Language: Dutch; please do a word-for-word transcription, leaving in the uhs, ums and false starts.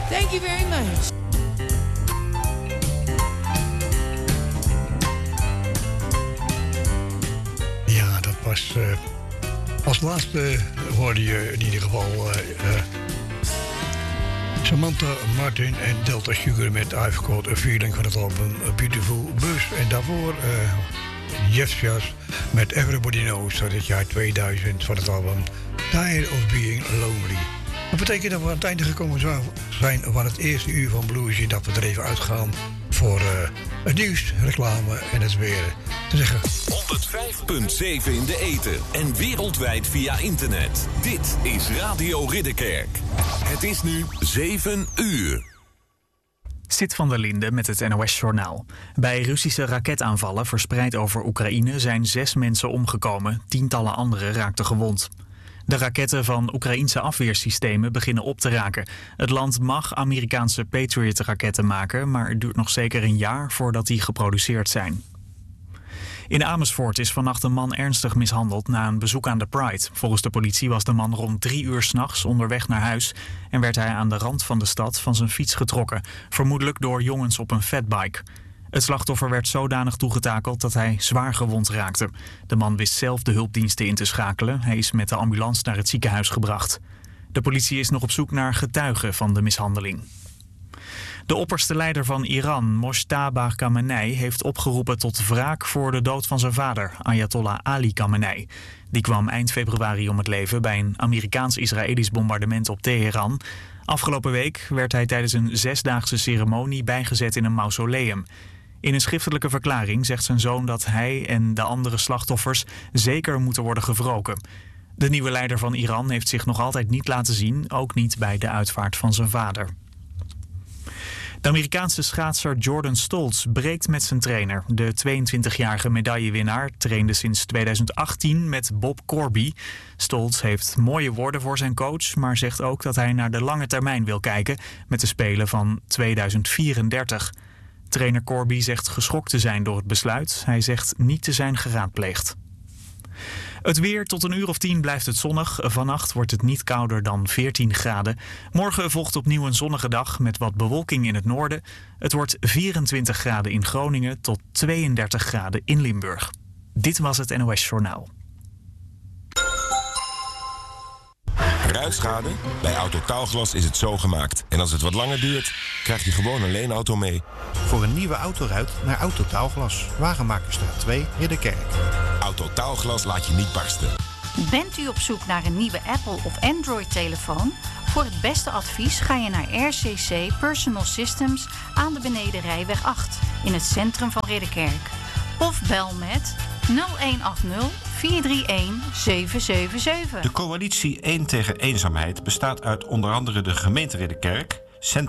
Thank you very much. Ja, dat was... Uh, als laatste hoorde je in ieder geval... Uh, uh, Samantha Martin en Delta Sugar met I've Got a Feeling van het album A Beautiful Bus. En daarvoor uh, Jeff Jas met Everybody Knows uit het jaar tweeduizend van het album Tired of Being Lonely. Dat betekent dat we aan het einde gekomen zijn van het eerste uur van Bluesje, dat we er even uitgaan voor uh, het nieuws, reclame en het weer. Te zeggen... honderdvijf komma zeven in de ether en wereldwijd via internet. Dit is Radio Ridderkerk. Het is nu zeven uur. Sid van der Linde met het N O S-journaal. Bij Russische raketaanvallen verspreid over Oekraïne zijn zes mensen omgekomen. Tientallen anderen raakten gewond. De raketten van Oekraïense afweersystemen beginnen op te raken. Het land mag Amerikaanse Patriot-raketten maken, maar het duurt nog zeker een jaar voordat die geproduceerd zijn. In Amersfoort is vannacht een man ernstig mishandeld na een bezoek aan de Pride. Volgens de politie was de man rond drie uur 's nachts onderweg naar huis en werd hij aan de rand van de stad van zijn fiets getrokken, vermoedelijk door jongens op een fatbike. Het slachtoffer werd zodanig toegetakeld dat hij zwaar gewond raakte. De man wist zelf de hulpdiensten in te schakelen. Hij is met de ambulance naar het ziekenhuis gebracht. De politie is nog op zoek naar getuigen van de mishandeling. De opperste leider van Iran, Mojtaba Khamenei, heeft opgeroepen tot wraak voor de dood van zijn vader, Ayatollah Ali Khamenei. Die kwam eind februari om het leven bij een Amerikaans-Israëlisch bombardement op Teheran. Afgelopen week werd hij tijdens een zesdaagse ceremonie bijgezet in een mausoleum. In een schriftelijke verklaring zegt zijn zoon dat hij en de andere slachtoffers zeker moeten worden gewroken. De nieuwe leider van Iran heeft zich nog altijd niet laten zien, ook niet bij de uitvaart van zijn vader. De Amerikaanse schaatser Jordan Stoltz breekt met zijn trainer. De tweeëntwintigjarige medaillewinnaar trainde sinds tweeduizend achttien met Bob Corby. Stoltz heeft mooie woorden voor zijn coach, maar zegt ook dat hij naar de lange termijn wil kijken met de Spelen van tweeduizend vierendertig. Trainer Corby zegt geschokt te zijn door het besluit. Hij zegt niet te zijn geraadpleegd. Het weer, tot een uur of tien blijft het zonnig. Vannacht wordt het niet kouder dan veertien graden. Morgen volgt opnieuw een zonnige dag met wat bewolking in het noorden. Het wordt vierentwintig graden in Groningen tot tweeëndertig graden in Limburg. Dit was het N O S-journaal. Ruitschade? Bij Autotaalglas is het zo gemaakt. En als het wat langer duurt, krijg je gewoon een leenauto mee. Voor een nieuwe autoruit naar Autotaalglas. Wagenmakersstraat twee, Ridderkerk. Autotaalglas laat je niet barsten. Bent u op zoek naar een nieuwe Apple of Android-telefoon? Voor het beste advies ga je naar R C C Personal Systems aan de Benedenrijweg acht in het centrum van Ridderkerk. Of bel met nul een acht nul vier drie een zeven zeven zeven. De coalitie één tegen eenzaamheid bestaat uit onder andere de gemeente Ridderkerk, Centrum